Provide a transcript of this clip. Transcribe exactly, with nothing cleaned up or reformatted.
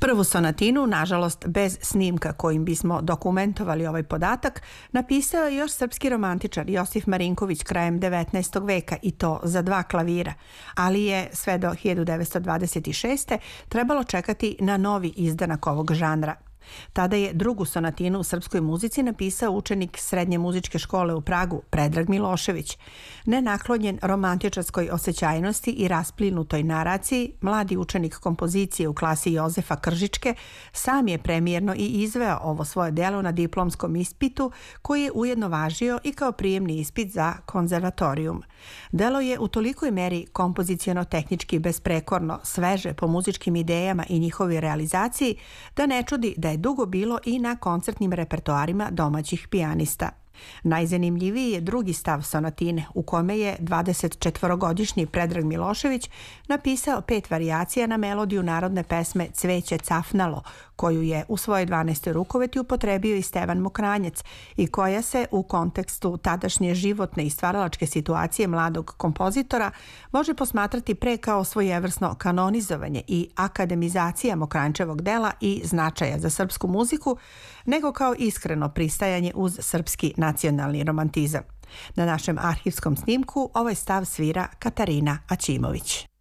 Prvu sonatinu, nažalost bez snimka kojim bismo dokumentovali ovaj podatak, napisao je još srpski romantičar Josif Marinković krajem devetnaestog veka i to za dva klavira, ali je sve do hiljadu devetsto dvadeset šeste. trebalo čekati na novi izdanak ovog žanra. Tada je drugu sonatinu u srpskoj muzici napisao učenik Srednje muzičke škole u Pragu, Predrag Milošević. Nenaklonjen romantičarskoj osjećajnosti i rasplinutoj naraciji, mladi učenik kompozicije u klasi Jozefa Kržičke sam je premijerno i izveo ovo svoje delo na diplomskom ispitu, koji je ujedno važio i kao prijemni ispit za konzervatorijum. Delo je u tolikoj meri kompoziciono-tehnički besprekorno, sveže po muzičkim idejama i njihovoj realizaciji, da ne čudi da je dugo bilo i na koncertnim repertoarima domaćih pijanista. Najzanimljiviji je drugi stav sonatine, u kome je dvadesetčetvorogodišnji Predrag Milošević napisao pet varijacija na melodiju narodne pesme Cveće cafnalo, koju je u svojoj dvanaestoj rukoveti upotrebio i Stevan Mokranjac i koja se u kontekstu tadašnje životne i stvaralačke situacije mladog kompozitora može posmatrati pre kao svojevrsno kanonizovanje i akademizacija Mokranjčevog dela i značaja za srpsku muziku, nego kao iskreno pristajanje uz srpski nacionalni romantizam. Na našem arhivskom snimku ovaj stav svira Katarina Aćimović.